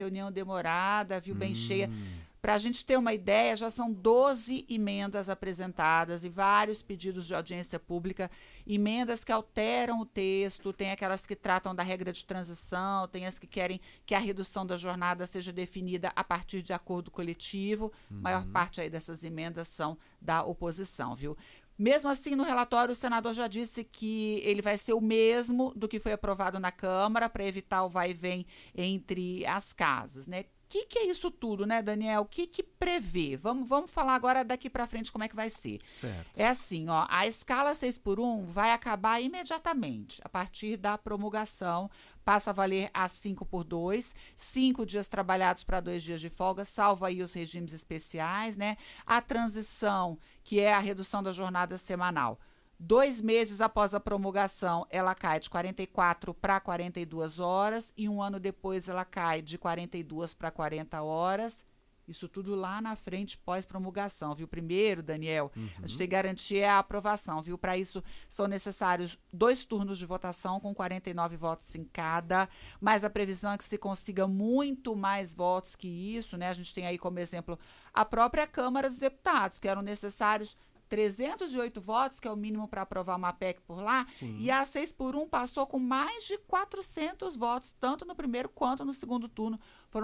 reunião demorada, viu, bem cheia. Para a gente ter uma ideia, já são 12 emendas apresentadas e vários pedidos de audiência pública, emendas que alteram o texto, tem aquelas que tratam da regra de transição, tem as que querem que a redução da jornada seja definida a partir de acordo coletivo. A maior parte aí dessas emendas são da oposição, viu? Mesmo assim, no relatório, o senador já disse que ele vai ser o mesmo do que foi aprovado na Câmara para evitar o vai e vem entre as casas, né? O que é isso tudo, né, Daniel? O que prevê? Vamos falar agora daqui para frente como é que vai ser. Certo. É assim, ó, a escala 6x1 vai acabar imediatamente, a partir da promulgação, passa a valer a 5x2, 5 dias trabalhados para 2 dias de folga, salvo aí os regimes especiais, né? A transição, que é a redução da jornada semanal. 2 meses após a promulgação, ela cai de 44 para 42 horas e um ano depois ela cai de 42 para 40 horas. Isso tudo lá na frente pós-promulgação, viu? Primeiro, Daniel, a gente tem que garantir a aprovação, viu? Para isso são necessários 2 turnos de votação com 49 votos em cada, mas a previsão é que se consiga muito mais votos que isso, né? A gente tem aí como exemplo a própria Câmara dos Deputados, que eram necessários 308 votos, que é o mínimo para aprovar uma PEC por lá, Sim. e a 6x1 passou com mais de 400 votos, tanto no primeiro quanto no segundo turno. Foram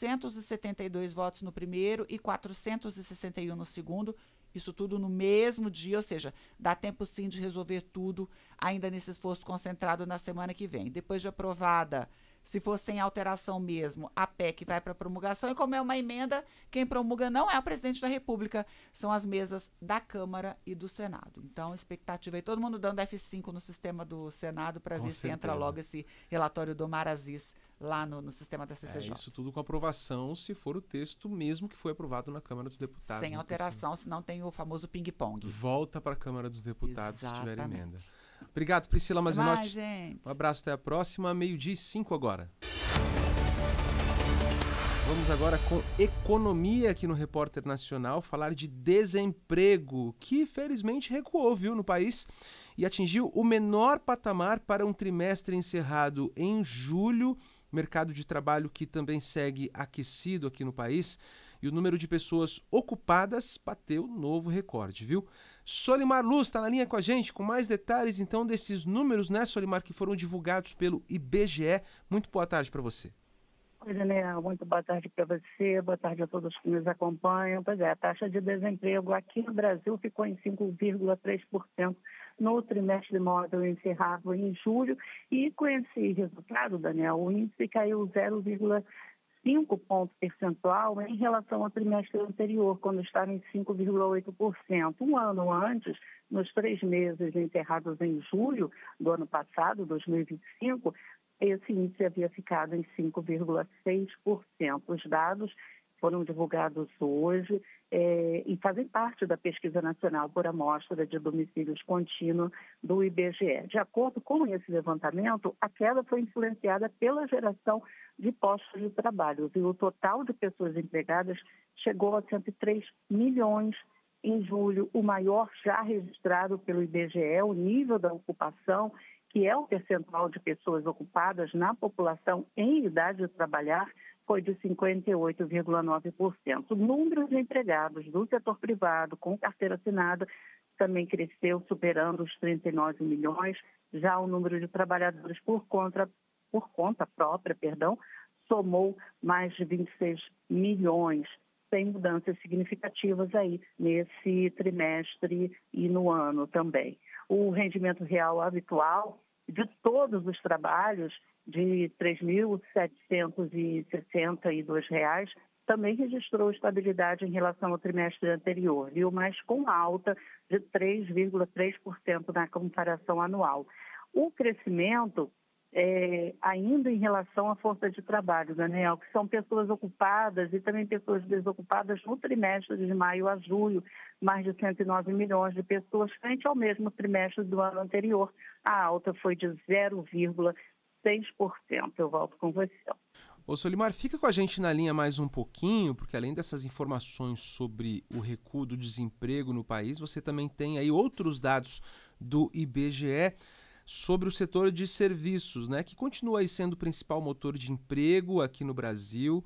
472 votos no primeiro e 461 no segundo, isso tudo no mesmo dia, ou seja, dá tempo sim de resolver tudo ainda nesse esforço concentrado na semana que vem. Depois de aprovada, se for sem alteração mesmo, a PEC vai para promulgação, e como é uma emenda, quem promulga não é o presidente da República, são as mesas da Câmara e do Senado. Então, expectativa aí, todo mundo dando F5 no sistema do Senado para ver se entra logo esse relatório do Omar Aziz lá no sistema da CCJ. Isso tudo com aprovação, se for o texto mesmo que foi aprovado na Câmara dos Deputados. Sem alteração, senão tem o famoso ping-pong. Volta para a Câmara dos Deputados. Exatamente. Se tiver emenda. Obrigado, Priscila Mazenotti. Gente. Um abraço, até a próxima. 12:05 agora. Vamos agora com economia aqui no Repórter Nacional, falar de desemprego, que felizmente recuou, viu, no país e atingiu o menor patamar para um trimestre encerrado em julho. Mercado de trabalho que também segue aquecido aqui no país e o número de pessoas ocupadas bateu novo recorde, viu? Solimar Luz está na linha com a gente com mais detalhes então desses números, né, Solimar, que foram divulgados pelo IBGE. Muito boa tarde para você. Oi, Daniel, muito boa tarde para você, boa tarde a todos que nos acompanham. Pois é, a taxa de desemprego aqui no Brasil ficou em 5,3% no trimestre móvel encerrado em julho, e com esse resultado, Daniel, o índice caiu 0,5 ponto percentual em relação ao trimestre anterior, quando estava em 5,8%. Um ano antes, nos 3 meses encerrados em julho do ano passado, 2025, esse índice havia ficado em 5,6%. Os dados foram divulgados hoje e fazem parte da Pesquisa Nacional por Amostra de Domicílios Contínua do IBGE. De acordo com esse levantamento, a queda foi influenciada pela geração de postos de trabalho. E o total de pessoas empregadas chegou a 103 milhões em julho, o maior já registrado pelo IBGE. O nível da ocupação, que é o percentual de pessoas ocupadas na população em idade de trabalhar, foi de 58,9%. O número de empregados do setor privado com carteira assinada também cresceu, superando os 39 milhões. Já o número de trabalhadores por conta própria, somou mais de 26 milhões, sem mudanças significativas aí nesse trimestre e no ano também. O rendimento real habitual de todos os trabalhos, de R$ 3.762, também registrou estabilidade em relação ao trimestre anterior, viu? Mas com alta de 3,3% na comparação anual. O crescimento ainda em relação à força de trabalho, Daniel, que são pessoas ocupadas e também pessoas desocupadas no trimestre de maio a julho, mais de 109 milhões de pessoas, frente ao mesmo trimestre do ano anterior. A alta foi de 0,6%. Eu volto com você. Ô Solimar, fica com a gente na linha mais um pouquinho, porque além dessas informações sobre o recuo do desemprego no país, você também tem aí outros dados do IBGE. sobre o setor de serviços, né, que continua aí sendo o principal motor de emprego aqui no Brasil.